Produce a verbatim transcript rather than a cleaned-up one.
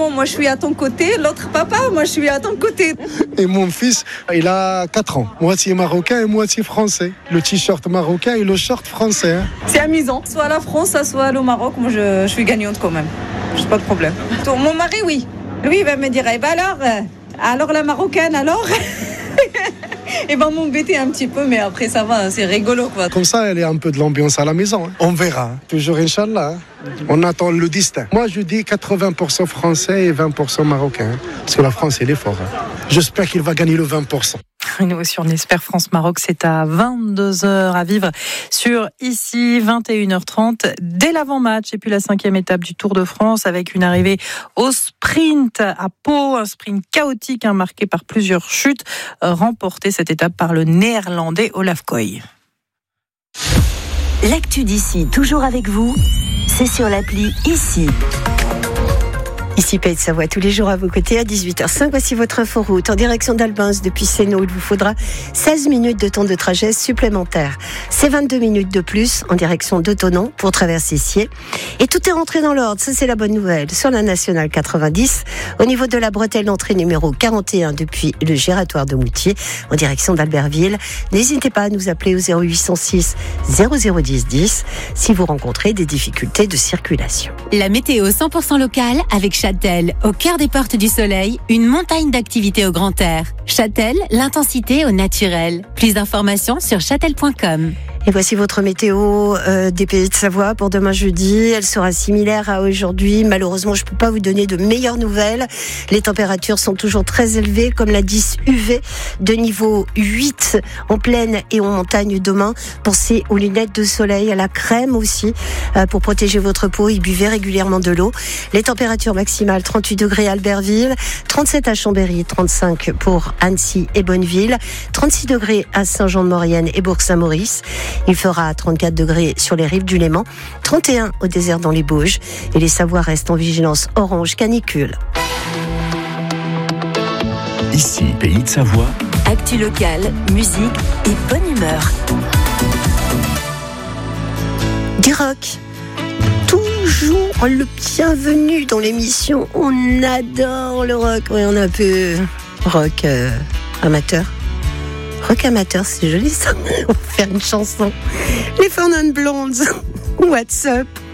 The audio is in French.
maman, moi je suis à ton côté, l'autre papa, moi je suis à ton côté. Et mon fils, il a quatre ans, moitié marocain et moitié français. Le t-shirt marocain et le short français. Hein. C'est amusant, soit la France, soit le Maroc, moi je, je suis gagnante quand même, j'ai pas de problème. Mon mari, oui, lui il va me dire, eh ben alors, euh, alors la marocaine alors et va m'embêter un petit peu, mais après ça va, c'est rigolo quoi. Comme ça, il y a un peu de l'ambiance à la maison. Hein. On verra, hein. Toujours Inch'Allah. Hein. On attend le destin. Moi, je dis quatre-vingts pour cent français et vingt pour cent marocain. Hein. Parce que la France, elle est forte. Hein. J'espère qu'il va gagner le vingt pour cent. Nous aussi, on espère France-Maroc. C'est à vingt-deux heures à vivre sur ici, vingt et une heures trente, dès l'avant-match. Et puis la cinquième étape du Tour de France avec une arrivée au sprint à Pau. Un sprint chaotique hein, marqué par plusieurs chutes. Euh, remporté cette étape par le néerlandais Olaf Koy. L'actu d'ici, toujours avec vous, c'est sur l'appli Ici. Ici Pays de Savoie, tous les jours à vos côtés à dix-huit heures zéro cinq. Voici votre inforoute en direction d'Albins depuis Sénaux. Il vous faudra seize minutes de temps de trajet supplémentaire. C'est vingt-deux minutes de plus en direction de Thonon pour traverser Sciez. Et tout est rentré dans l'ordre, ça c'est la bonne nouvelle. Sur la nationale quatre-vingt-dix, au niveau de la bretelle d'entrée numéro quarante et un depuis le giratoire de Moutier en direction d'Albertville. N'hésitez pas à nous appeler au zéro huit cent six zéro zéro dix dix si vous rencontrez des difficultés de circulation. La météo cent pour cent locale avec Châtel, au cœur des portes du soleil, une montagne d'activités au grand air. Châtel, l'intensité au naturel. Plus d'informations sur châtel point com. Et voici votre météo euh, des Pays de Savoie pour demain jeudi. Elle sera similaire à aujourd'hui. Malheureusement, je ne peux pas vous donner de meilleures nouvelles. Les températures sont toujours très élevées, comme l'indice U V de niveau huit en plaine et en montagne demain. Pensez aux lunettes de soleil, à la crème aussi, euh, pour protéger votre peau et buvez régulièrement de l'eau. Les températures maximales, trente-huit degrés à Albertville, trente-sept à Chambéry, trente-cinq pour Annecy et Bonneville, trente-six degrés à Saint-Jean-de-Maurienne et Bourg-Saint-Maurice. Il fera trente-quatre degrés sur les rives du Léman, trente et un au désert dans les Bauges. Et les Savoies restent en vigilance orange canicule. Ici, Pays de Savoie. Actu locale, musique et bonne humeur. Du rock. Toujours le bienvenu dans l'émission. On adore le rock. Oui, on est un peu rock euh, amateur. Rock amateur, c'est joli ça. On va faire une chanson. Les Four Non Blondes. What's up?